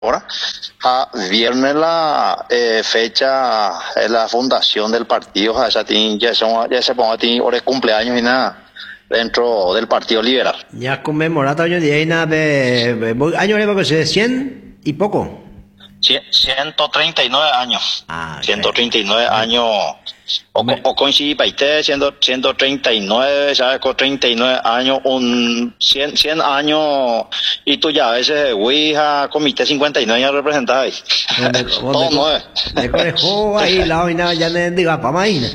ahora, a viernes la fecha, la fundación del partido, ya se ponga hora de cumpleaños y nada, dentro del Partido Liberal. Ya conmemorado hoy en día y nada, años le va a ser 100 y poco. 139 años. Ah, 139 años. O coincidí para usted, 139, ¿sabes? Con 39 años, 100 años, y tú ya a veces, Ouija, comité 59 años representáis. Todo nueve. Me conejó ahí, la vaina, ya le diga, pa' maíz.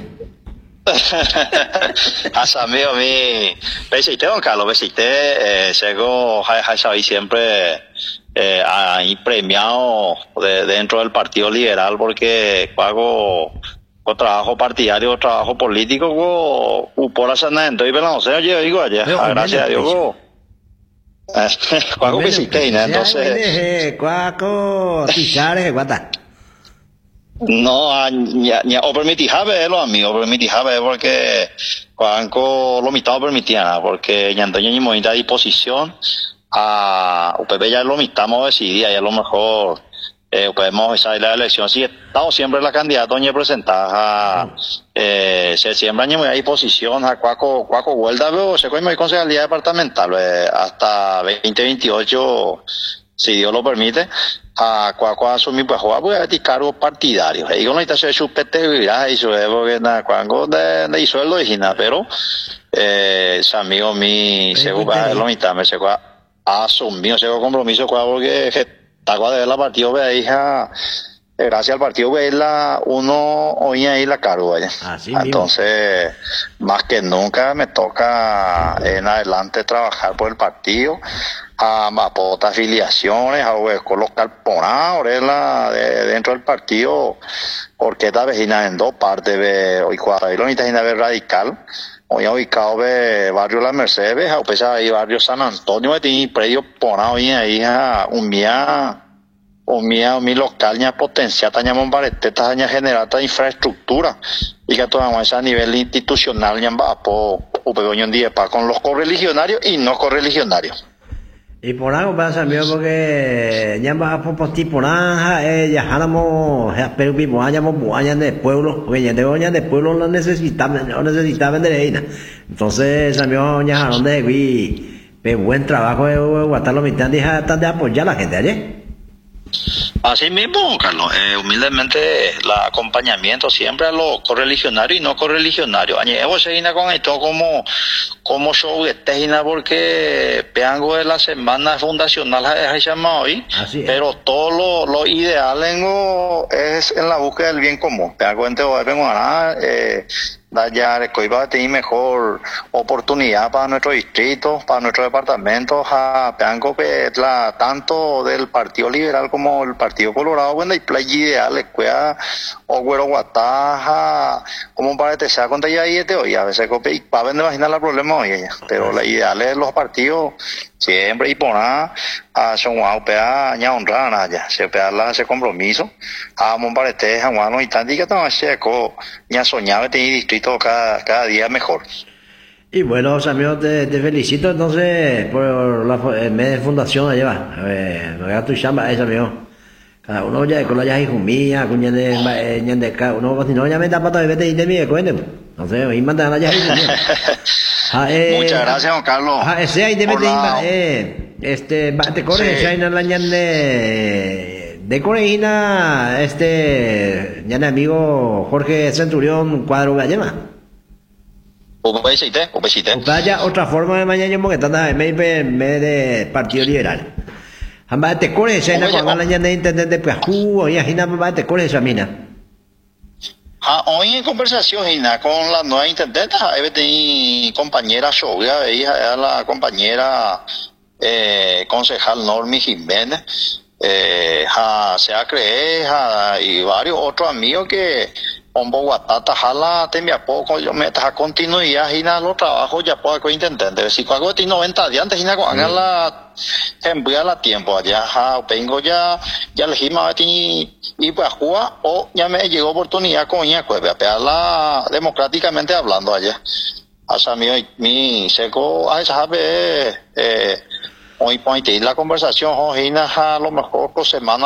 Hasta amigo, besité, don Carlos, besité, llegó, sabéis siempre, ahí premiado dentro del Partido Liberal, porque hago trabajo partidario, trabajo político, por la sana, entonces, no sé, yo digo allá, gracias a Dios, cuago visité, entonces. Cuaco, tichares, guata. No, o permití verlo, amigo, permití ver porque cuando lo mitad permitía, porque ya entonces ni movimiento a disposición a UPP ya lo mitamos decidía, ya a lo mejor podemos salir a la elección, si estamos siempre la candidata doña presentada, se siembra ni muy a disposición a cuaco vuelta, luego se coge concejalía departamental hasta 2028, si Dios lo permite, a cuaco asumir pues jugar pues a cargos partidarios. Y con la estación de su PT, y su porque nada, cuando de sueldo y nada, pero amigo mi se va lo mitad, me se va asumido ese compromiso porque está de la partido ve hija. Gracias al partido ve uno oía ahí la cargo allá. Entonces, más que nunca me toca en adelante trabajar por el partido, a mapota afiliaciones, a colocar ponadores dentro del partido, porque esta vecina en dos partes, hoy cuatro y lo necesita radical. Hoy ubicado de barrio La Mercedes, a pesar ahí barrio San Antonio, tiene predio ponado ahí a mi local ya potencial taña Mombareteta taña generata infraestructura y que tomamos a nivel institucional ya va po un día para con los correligionarios y no correligionarios. Y por algo pasa amigo porque ya va por tipo nada ya jalamos pero vivo allá de pueblo porque ya de pueblo lo necesitaban de reina. Entonces amigo ya jalón de buen trabajo de guatarlo mitad de apoyar a la gente ayer. Así mismo, Carlos, humildemente el acompañamiento siempre a los correligionarios y no correligionarios. Añevo se con esto como show de tejina porque peango de la semana fundacional se llama hoy, pero todo lo ideal es en la búsqueda del bien común. Peango en Teo vengo a ya va a tener mejor oportunidad para nuestro distrito, para nuestro departamento, peango que tanto del Partido Liberal como el Partido Colorado, bueno, y play ideal, escuela, o güero guataja, como para que sea contra ya hoy, a veces para vender imaginar el problema hoy, pero la ideal es los partidos siempre y poner a son guapea ya honrar ya se pega ese compromiso a monparete a y tan diga tan seco ya soñaba tener distrito cada día mejor. Y bueno, amigos, te felicito entonces por el mes de fundación allá va. Me voy a tu chamba ese amigo. Cada uno ya con la ya hijo mía, con ya de cada uno si no ya me da para de vete y de mi cuente. Entonces, y mandan allá hijo mía. Muchas gracias, don Carlos. Ese ahí debe de te corre ese ahí no la de Coreína ya de amigo Jorge Centurión Cuadro Gallema. Obesité. Vaya otra forma de mañana yo porque tanta me de Partido Liberal. Amba te corre ese ahí con la de internet de Pejú y ajina te corre esa mina. Hoy en conversación con la nueva intendenta, mi compañera Shovia, ella la compañera concejal Normi Jiménez, se ha creado y varios otros amigos que en Bogotá jala temia poco yo me ta continuidad y los trabajos ya puedo intendente si algo de 90 días antes con hagan la envía la tiempo allá vengo ya elegimos y pues jugar o ya me llegó oportunidad con ella pues la democráticamente hablando allá hasta mi seco a esa hoy la conversación, hoy a lo mejor por semana